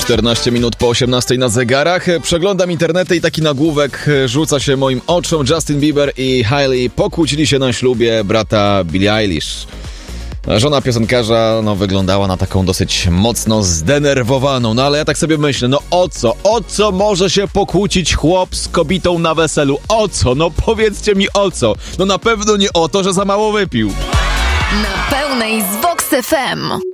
14 minut po 18 na zegarach. Przeglądam internety i taki nagłówek rzuca się moim oczom. Justin Bieber i Hailey pokłócili się na ślubie brata Billie Eilish. Żona piosenkarza wyglądała na taką dosyć mocno zdenerwowaną. No ale ja tak sobie myślę, o co może się pokłócić chłop z kobietą na weselu? O co? No powiedzcie mi o co? No na pewno nie o to, że za mało wypił. Na pełnej z Vox FM.